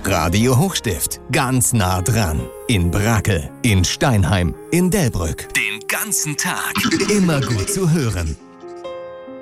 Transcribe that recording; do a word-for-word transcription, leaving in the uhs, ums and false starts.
Radio Hochstift. Ganz nah dran. In Brackel, in Steinheim, in Delbrück. Den ganzen Tag. Immer gut zu hören.